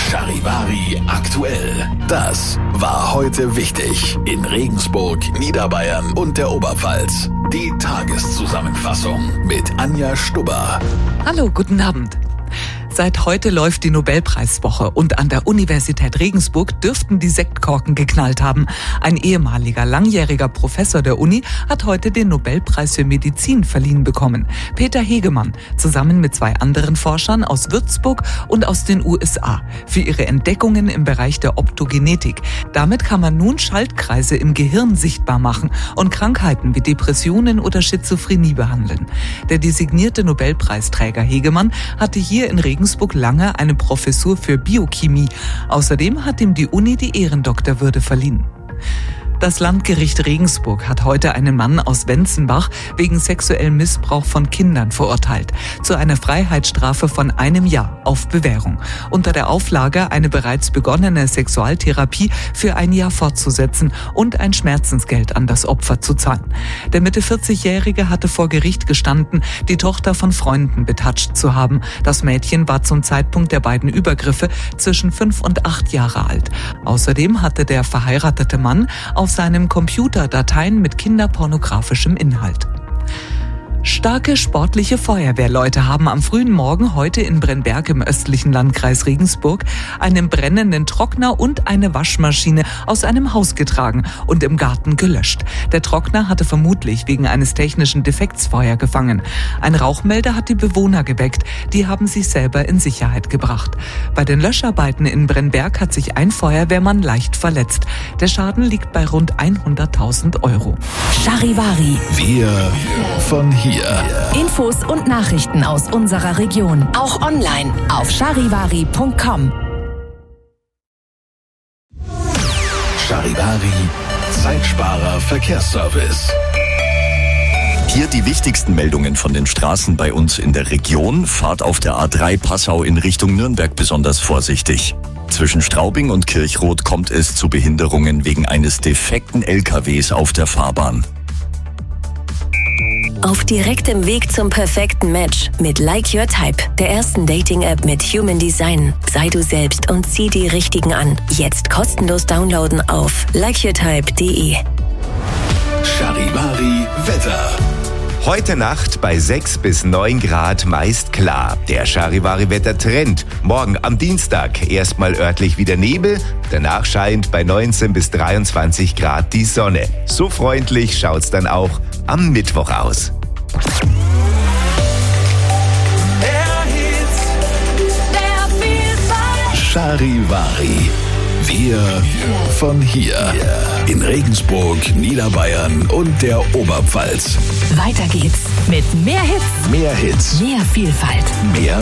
Charivari aktuell. Das war heute wichtig in Regensburg, Niederbayern und der Oberpfalz. Die Tageszusammenfassung mit Anja Stubber. Hallo, guten Abend. Seit heute läuft die Nobelpreiswoche und an der Universität Regensburg dürften die Sektkorken geknallt haben. Ein ehemaliger, langjähriger Professor der Uni hat heute den Nobelpreis für Medizin verliehen bekommen. Peter Hegemann, zusammen mit 2 anderen Forschern aus Würzburg und aus den USA, für ihre Entdeckungen im Bereich der Optogenetik. Damit kann man nun Schaltkreise im Gehirn sichtbar machen und Krankheiten wie Depressionen oder Schizophrenie behandeln. Der designierte Nobelpreisträger Hegemann hatte hier in Regensburg lange eine Professur für Biochemie. Außerdem hat ihm die Uni die Ehrendoktorwürde verliehen. Das Landgericht Regensburg hat heute einen Mann aus Wenzenbach wegen sexuellem Missbrauch von Kindern verurteilt. Zu einer Freiheitsstrafe von 1 Jahr auf Bewährung. Unter der Auflage, eine bereits begonnene Sexualtherapie für 1 Jahr fortzusetzen und ein Schmerzensgeld an das Opfer zu zahlen. Der Mitte 40-Jährige hatte vor Gericht gestanden, die Tochter von Freunden betatscht zu haben. Das Mädchen war zum Zeitpunkt der beiden Übergriffe zwischen 5 und 8 Jahre alt. Außerdem hatte der verheiratete Mann auf seinem Computer Dateien mit kinderpornografischem Inhalt. Starke sportliche Feuerwehrleute haben am frühen Morgen heute in Brennberg im östlichen Landkreis Regensburg einen brennenden Trockner und eine Waschmaschine aus einem Haus getragen und im Garten gelöscht. Der Trockner hatte vermutlich wegen eines technischen Defekts Feuer gefangen. Ein Rauchmelder hat die Bewohner geweckt. Die haben sich selber in Sicherheit gebracht. Bei den Löscharbeiten in Brennberg hat sich ein Feuerwehrmann leicht verletzt. Der Schaden liegt bei rund 100.000 Euro. Charivari. Wir von hier. Infos und Nachrichten aus unserer Region. Auch online auf charivari.com. Charivari, Zeitsparer Verkehrsservice. Hier die wichtigsten Meldungen von den Straßen bei uns in der Region. Fahrt auf der A3 Passau in Richtung Nürnberg besonders vorsichtig. Zwischen Straubing und Kirchroth kommt es zu Behinderungen wegen eines defekten LKWs auf der Fahrbahn. Auf direktem Weg zum perfekten Match mit Like Your Type, der ersten Dating-App mit Human Design. Sei du selbst und zieh die Richtigen an. Jetzt kostenlos downloaden auf likeyourtype.de. Charivari Wetter. Heute Nacht bei 6 bis 9 Grad meist klar. Der Charivari-Wetter-Trend. Morgen am Dienstag erstmal örtlich wieder Nebel. Danach scheint bei 19 bis 23 Grad die Sonne. So freundlich schaut's dann auch am Mittwoch aus. Charivari. Wir von hier. In Regensburg, Niederbayern und der Oberpfalz. Weiter geht's mit mehr Hits, Mehr Hits. mehr Vielfalt. Mehr